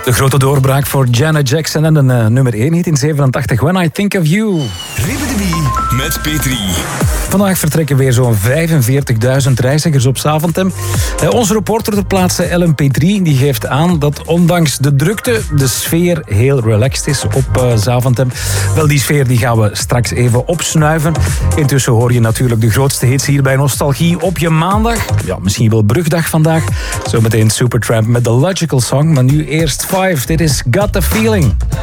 De grote doorbraak voor Janet Jackson en een nummer 1 hit in 87, When I Think of You. Ribbendebi met Petri. Vandaag vertrekken weer zo'n 45.000 reizigers op Zaventem. Onze reporter ter plaatse, Ellen Petri, die geeft aan dat ondanks de drukte de sfeer heel relaxed is op Zaventem. Wel, die sfeer die gaan we straks even opsnuiven. Intussen hoor je natuurlijk de grootste hits hier bij Nostalgie op je maandag. Ja, misschien wel brugdag vandaag. Zometeen Supertramp met The Logical Song. Maar nu eerst 5. Dit is Got the Feeling.